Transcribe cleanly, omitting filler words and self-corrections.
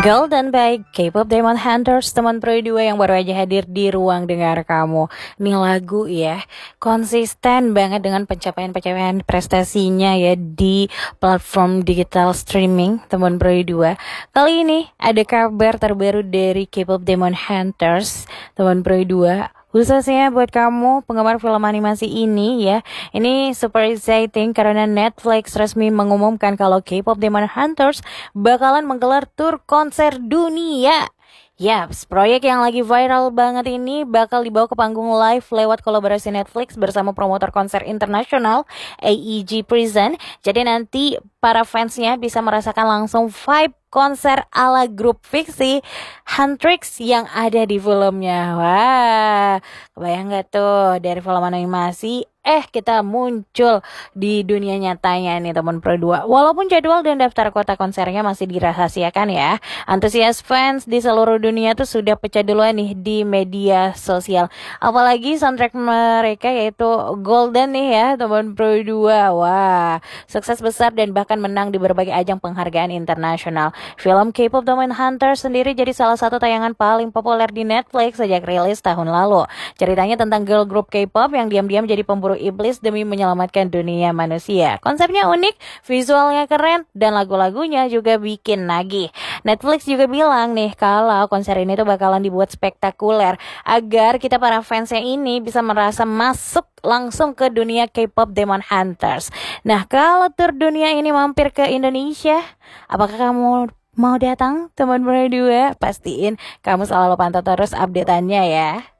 Golden by K-pop Demon Hunters, teman Pro 2 yang baru aja hadir di ruang dengar kamu. Nih lagu ya, konsisten banget dengan pencapaian-pencapaian prestasinya ya di platform digital streaming teman Pro 2. Kali ini ada kabar terbaru dari K-pop Demon Hunters, teman Pro 2. Khususnya buat kamu penggemar film animasi ini ya. Ini super exciting karena Netflix resmi mengumumkan kalau K-pop Demon Hunters bakalan menggelar tur konser dunia. Yaps, proyek yang lagi viral banget ini bakal dibawa ke panggung live lewat kolaborasi Netflix bersama promotor konser internasional AEG Prison. Jadi nanti para fansnya bisa merasakan langsung vibe konser ala grup fiksi Huntrix yang ada di filmnya. Wah, kebayang gak tuh dari film animasi kita muncul di dunia nyatanya nih teman Pro 2. Walaupun jadwal dan daftar kota konsernya masih dirahasiakan ya, antusias fans di seluruh dunia tuh sudah pecah duluan nih di media sosial. Apalagi soundtrack mereka yaitu Golden nih ya teman Pro 2. Wah, sukses besar dan bahkan menang di berbagai ajang penghargaan internasional. Film K-pop Demon Hunter sendiri jadi salah satu tayangan paling populer di Netflix sejak rilis tahun lalu. Ceritanya tentang girl group K-pop yang diam-diam jadi pemburu iblis demi menyelamatkan dunia manusia. Konsepnya unik, visualnya keren, dan lagu-lagunya juga bikin nagih. Netflix juga bilang nih kalau konser ini tuh bakalan dibuat spektakuler agar kita para fansnya ini bisa merasa masuk langsung ke dunia K-pop Demon Hunters. Nah, kalau tur dunia ini mampir ke Indonesia, apakah kamu mau datang teman berdua? Pastiin kamu selalu pantau terus update-annya ya.